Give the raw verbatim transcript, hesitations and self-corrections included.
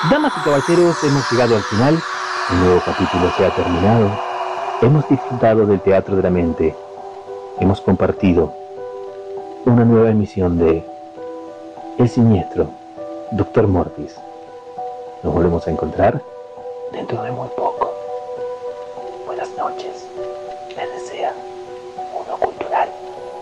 Damas y caballeros, hemos llegado al final. Un nuevo capítulo se ha terminado. Hemos disfrutado del teatro de la mente. Hemos compartido una nueva emisión de El Siniestro, Doctor Mortis. Nos volvemos a encontrar dentro de muy poco. Buenas noches. Les desea Mundo Cultural.